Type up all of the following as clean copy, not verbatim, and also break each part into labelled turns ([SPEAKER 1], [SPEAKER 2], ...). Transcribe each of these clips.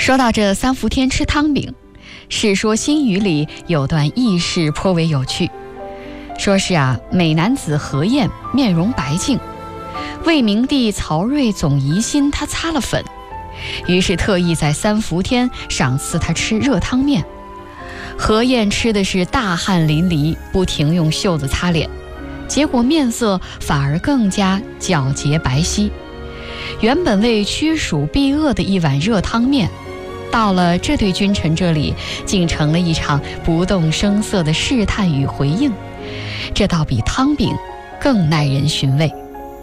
[SPEAKER 1] 说到这三伏天吃汤饼，《世说新语》里有段轶事颇为有趣。说是美男子何晏面容白净，魏明帝曹睿总疑心他擦了粉，于是特意在三伏天赏赐他吃热汤面。何晏吃的是大汗淋漓，不停用袖子擦脸，结果面色反而更加皎洁白皙。原本为驱暑避恶的一碗热汤面，到了这对君臣这里，竟成了一场不动声色的试探与回应，这倒比汤饼更耐人寻味。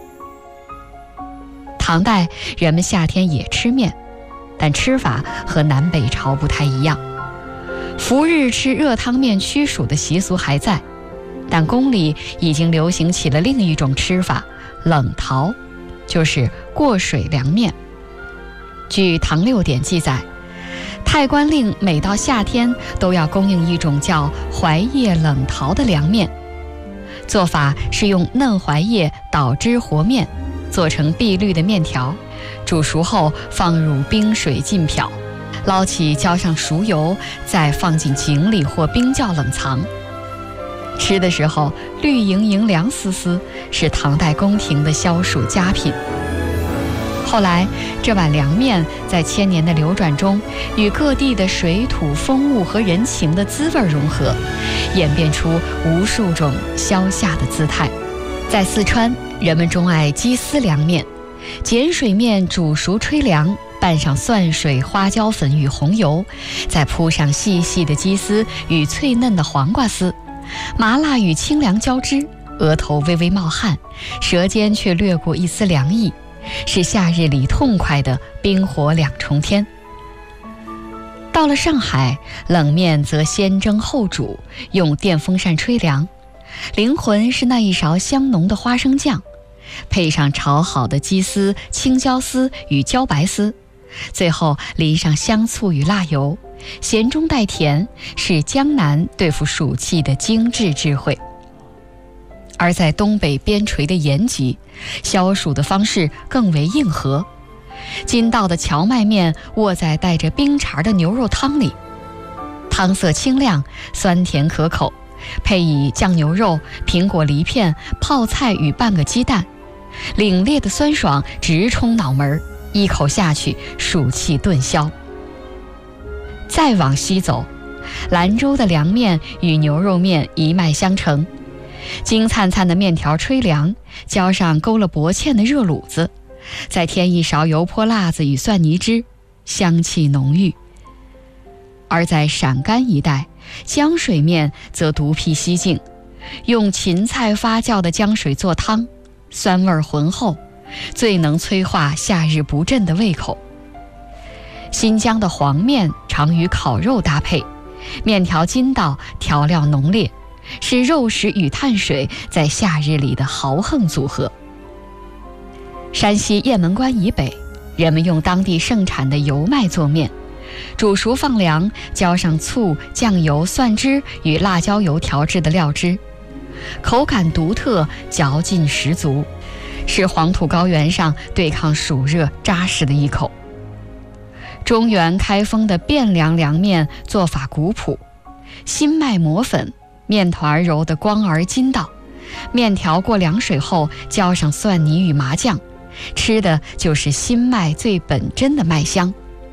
[SPEAKER 1] 唐代人们夏天也吃面，但吃法和南北朝不太一样。伏日吃热汤面驱暑的习俗还在，但宫里已经流行起了另一种吃法，冷淘，就是过水凉面。据唐六典记载，太官令每到夏天都要供应一种叫槐叶冷淘的凉面，做法是用嫩槐叶捣汁和面，做成碧绿的面条，煮熟后放入冰水浸漂，捞起浇上熟油，再放进井里或冰窖冷藏。吃的时候绿莹莹凉丝丝，是唐代宫廷的消暑佳品。后来这碗凉面在千年的流转中，与各地的水土风物和人情的滋味融合，演变出无数种消夏的姿态。在四川，人们钟爱鸡丝凉面，碱水面煮熟吹凉，拌上蒜水、花椒粉与红油，再铺上细细的鸡丝与脆嫩的黄瓜丝，麻辣与清凉交织，额头微微冒汗，舌尖却掠过一丝凉意，是夏日里痛快的冰火两重天。到了上海，冷面则先蒸后煮，用电风扇吹凉，灵魂是那一勺香浓的花生酱，配上炒好的鸡丝、青椒丝与茭白丝，最后淋上香醋与辣油，咸中带甜，是江南对付暑气的精致智慧。而在东北边陲的延吉，消暑的方式更为硬核。筋道的荞麦面卧在带着冰碴的牛肉汤里，汤色清亮，酸甜可口，配以酱牛肉、苹果梨片、泡菜与半个鸡蛋，凛冽的酸爽直冲脑门，一口下去，暑气顿消。再往西走，兰州的凉面与牛肉面一脉相承，金灿灿的面条吹凉，浇上勾了薄芡的热卤子，再添一勺油泼辣子与蒜泥汁，香气浓郁。而在陕甘一带，浆水面则独辟蹊径，用芹菜发酵的浆水做汤，酸味浑厚，最能催化夏日不振的胃口。新疆的黄面常与烤肉搭配，面条筋道，调料浓烈，是肉食与碳水在夏日里的豪横组合。山西雁门关以北，人们用当地盛产的油麦做面，煮熟放凉，浇上醋、酱油、蒜汁与辣椒油调制的料汁，口感独特，嚼劲十足，是黄土高原上对抗暑热扎实的一口。中原开封的汴梁凉面做法古朴，新麦磨粉，面团揉得光而筋道，面条过凉水后浇上蒜泥与麻酱，吃的就是新麦最本真的麦香。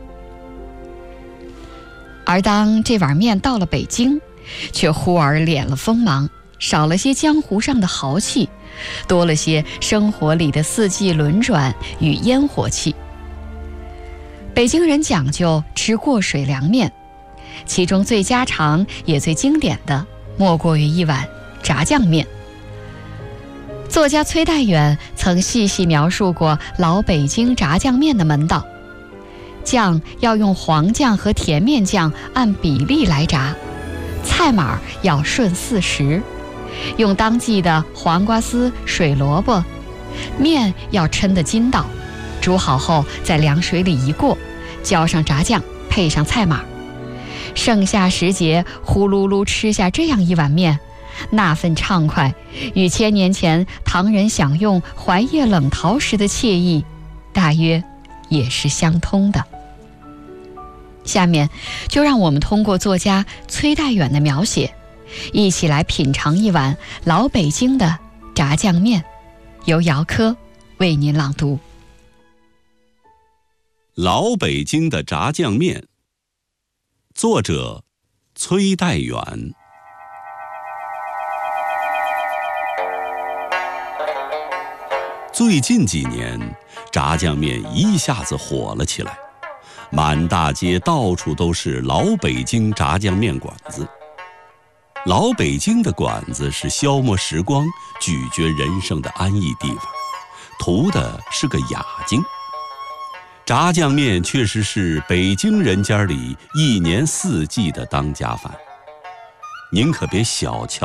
[SPEAKER 1] 而当这碗面到了北京，却忽而敛了锋芒，少了些江湖上的豪气，多了些生活里的四季轮转与烟火气。北京人讲究吃过水凉面，其中最家常也最经典的莫过于一碗炸酱面。作家崔代远曾细细描述过老北京炸酱面的门道：酱要用黄酱和甜面酱按比例来炸，菜码要顺40，用当季的黄瓜丝、水萝卜，面要抻得筋道，煮好后在凉水里一过，浇上炸酱，配上菜码。盛夏时节呼噜噜吃下这样一碗面，那份畅快与千年前唐人享用槐叶冷淘时的惬意，大约也是相通的。 下面就让我们通过作家崔代远的描写，一起来品尝一碗老北京的炸酱面，由姚科为您朗读。
[SPEAKER 2] 老北京的炸酱面，作者崔代远。最近几年，炸酱面一下子火了起来，满大街到处都是老北京炸酱面馆子。老北京的馆子是消磨时光、咀嚼人生的安逸地方，图的是个雅静。炸酱面确实是北京人家里一年四季的当家饭。您可别小瞧